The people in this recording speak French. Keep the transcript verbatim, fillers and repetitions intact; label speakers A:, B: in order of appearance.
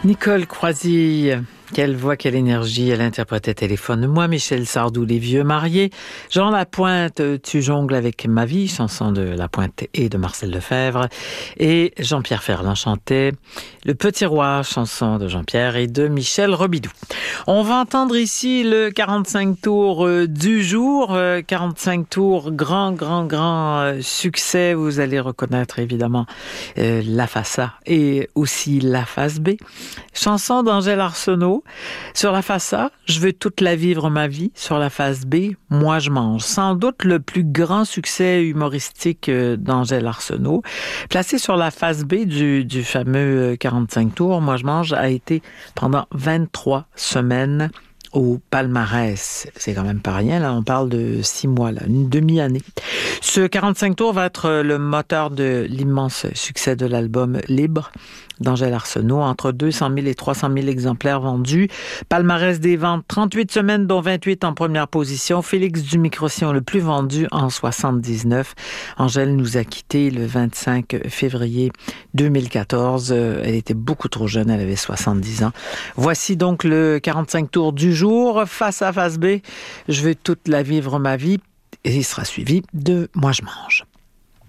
A: Nicole Croisille, quelle voix, quelle énergie, elle interprétait Téléphone-moi, Michel Sardou, Les Vieux Mariés, Jean Lapointe, Tu jongles avec ma vie, chanson de Lapointe et de Marcel Lefebvre, et Jean-Pierre Ferland chantait Le Petit Roi, chanson de Jean-Pierre et de Michel Robidoux. On va entendre ici le quarante-cinq tours du jour, quarante-cinq tours, grand, grand, grand succès. Vous allez reconnaître évidemment euh, la face A et aussi la face B. Chanson d'Angèle Arsenault. Sur la face A, Je veux toute la vivre ma vie. Sur la face B, Moi je mange. Sans doute le plus grand succès humoristique d'Angèle Arsenault. Placé sur la face B du, du fameux quarante-cinq tours, Moi je mange a été pendant vingt-trois semaines au palmarès. C'est quand même pas rien, là, on parle de six mois, là, une demi-année. Ce quarante-cinq tours va être le moteur de l'immense succès de l'album Libre d'Angèle Arsenault, entre deux cent mille et trois cent mille exemplaires vendus. Palmarès des ventes, trente-huit semaines, dont vingt-huit en première position. Félix Dumicrossion, le plus vendu en soixante-dix-neuf. Angèle nous a quittés le vingt-cinq février deux mille quatorze. Elle était beaucoup trop jeune, elle avait soixante-dix ans. Voici donc le quarante-cinq tours du jour. Face A, face B, Je veux toute la vivre ma vie. Et il sera suivi de Moi je mange.